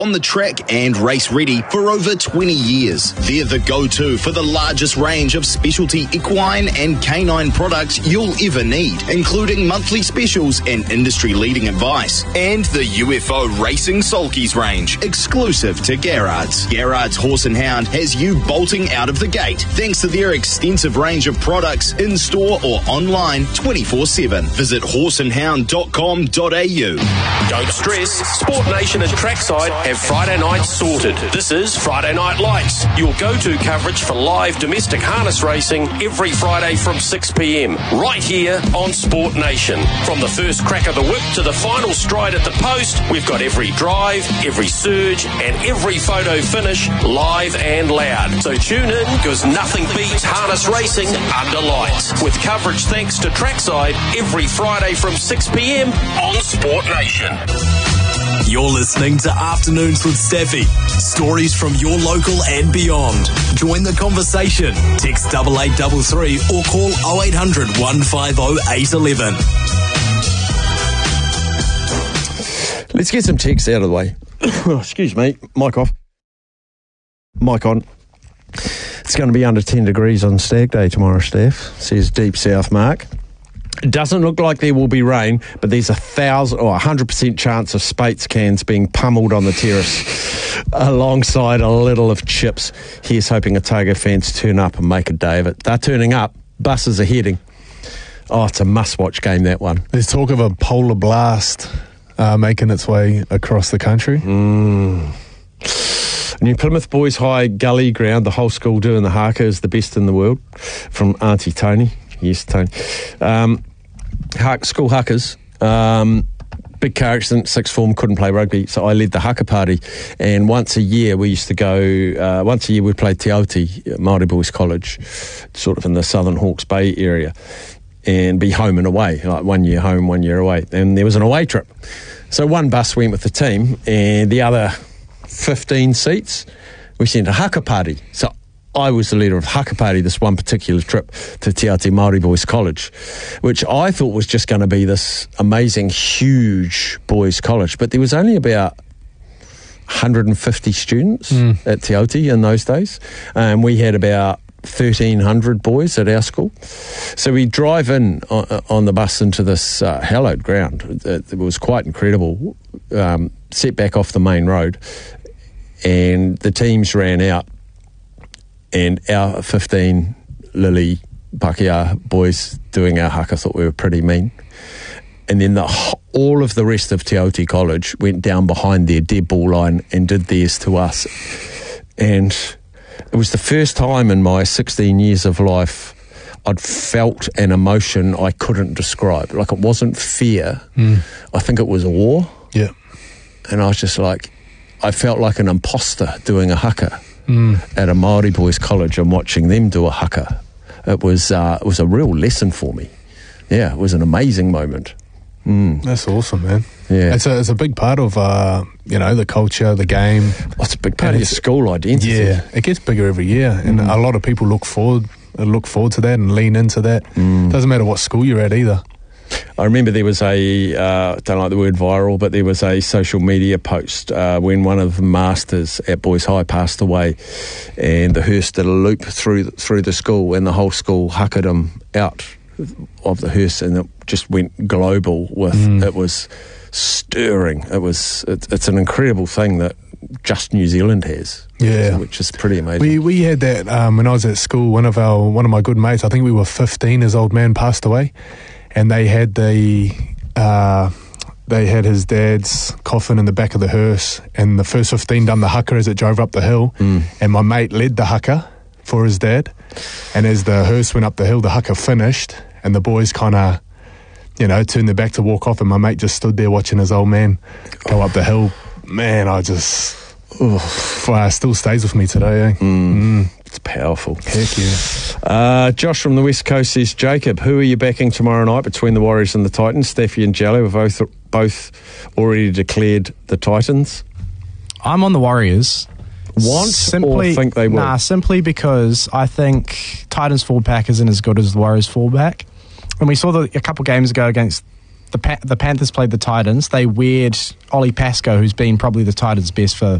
On the track and race ready for over 20 years. They're the go-to for the largest range of specialty equine and canine products you'll ever need, including monthly specials and industry-leading advice. And the UFO Racing Sulkies range, exclusive to Garrard's. Garrard's Horse and Hound has you bolting out of the gate, thanks to their extensive range of products in-store or online 24/7. Visit horseandhound.com.au. Don't stress, Sport Nation and Trackside have Friday night sorted. This is Friday Night Lights, your go-to coverage for live domestic harness racing every Friday from 6 p.m, right here on Sport Nation. From the first crack of the whip to the final stride at the post, we've got every drive, every surge and every photo finish live and loud. So tune in, because nothing beats harness racing under lights. With coverage thanks to Trackside every Friday from 6 p.m on Sport Nation. You're listening to Afternoons with Staffy. Stories from your local and beyond. Join the conversation. Text 8833 or call 0800 150 811. Let's get some texts out of the way. Excuse me. Mic off. Mic on. It's going to be under 10 degrees on Stag Day tomorrow, Steph, says Deep South Mark. It doesn't look like there will be rain, but there's 100% chance of Spates cans being pummeled on the terrace alongside a little of chips. Here's hoping Otago fans turn up and make a day of it. They're turning up. Buses are heading. Oh, it's a must-watch game, that one. There's talk of a polar blast making its way across the country. New Plymouth Boys High Gully Ground, the whole school doing the haka is the best in the world. From Auntie Tony. Yes, Tony. School huckers, big car accident, sixth form, couldn't play rugby, so I led the haka party. And once a year we used to go, we played Te Aoti, Māori Boys College, sort of in the Southern Hawke's Bay area, and be home and away, like 1 year home, 1 year away. And there was an away trip. So one bus went with the team, and the other 15 seats, we sent a haka party. So I was the leader of haka party this one particular trip to Te Aoti Māori Boys College, which I thought was just going to be this amazing, huge boys' college. But there was only about 150 students at Te Aoti in those days. And we had about 1,300 boys at our school. So we drive in on the bus into this hallowed ground. It was quite incredible. Set back off the main road. And the teams ran out. And our 15 Lily Pakeha boys doing our haka thought we were pretty mean. And then all of the rest of Te Aoti College went down behind their dead ball line and did theirs to us. And it was the first time in my 16 years of life I'd felt an emotion I couldn't describe. Like, it wasn't fear. I think it was awe. Yeah. And I was just like, I felt like an imposter doing a haka. At a Māori Boys College and watching them do a haka. It was a real lesson for me. Yeah, it was an amazing moment. That's awesome, man. Yeah. It's a big part of, the culture, the game. Oh, it's a big part of your school identity. Yeah, it gets bigger every year. And a lot of people look forward to that and lean into that. Doesn't matter what school you're at either. I remember there was don't like the word viral, but there was a social media post when one of the masters at Boys High passed away, and the hearse did a loop through the school, and the whole school huckered him out of the hearse, and it just went global. It was stirring. It's an incredible thing that just New Zealand has. Yeah, which is pretty amazing. We had that when I was at school. One of my good mates, I think we were 15. His old man passed away. And they had his dad's coffin in the back of the hearse, and the first 15 done the haka as it drove up the hill, and my mate led the haka for his dad, and as the hearse went up the hill, the haka finished, and the boys kind of, turned their back to walk off, and my mate just stood there watching his old man go up the hill. Man, still stays with me today, eh? It's powerful. Heck yeah. Josh from the West Coast says, Jacob, who are you backing tomorrow night between the Warriors and the Titans? Staffy and Jelly have both already declared the Titans. I'm on the Warriors. Or think they will? Nah, simply because I think Titans fullback isn't as good as the Warriors fullback. And we saw a couple games ago against the Panthers played the Titans, they weird Ollie Pascoe, who's been probably the Titans' best for